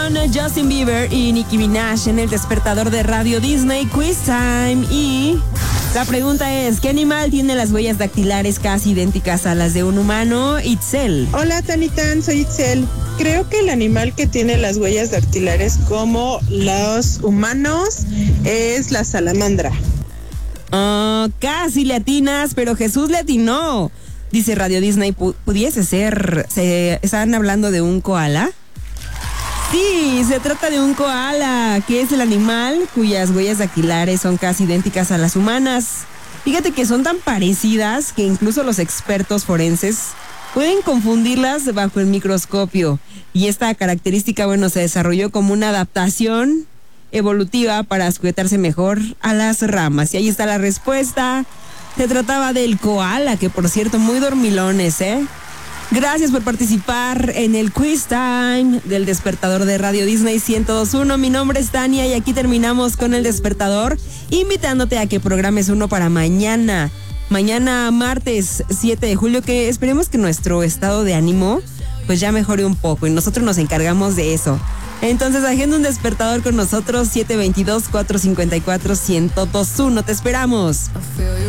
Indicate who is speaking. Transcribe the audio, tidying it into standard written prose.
Speaker 1: Justin Bieber y Nicki Minaj en el despertador de Radio Disney Quiz Time. Y la pregunta es, ¿qué animal tiene las huellas dactilares casi idénticas a las de un humano? Itzel.
Speaker 2: Hola, Tanitán, soy Itzel. Creo que el animal que tiene las huellas dactilares como los humanos es la salamandra.
Speaker 1: Casi le atinas, pero Jesús le atinó. Dice Radio Disney, ¿pudiese ser? ¿Están hablando de un koala? Sí, se trata de un koala, que es el animal cuyas huellas dactilares son casi idénticas a las humanas. Fíjate que son tan parecidas que incluso los expertos forenses pueden confundirlas bajo el microscopio. Y esta característica, se desarrolló como una adaptación evolutiva para sujetarse mejor a las ramas. Y ahí está la respuesta. Se trataba del koala, que por cierto, muy dormilones, ¿eh? Gracias por participar en el Quiz Time del despertador de Radio Disney 102.1. Mi nombre es Tania y aquí terminamos con el despertador, invitándote a que programes uno para mañana. Mañana martes 7 de julio, que esperemos que nuestro estado de ánimo pues ya mejore un poco y nosotros nos encargamos de eso. Entonces, agenda un despertador con nosotros, 722-454-1021. Te esperamos.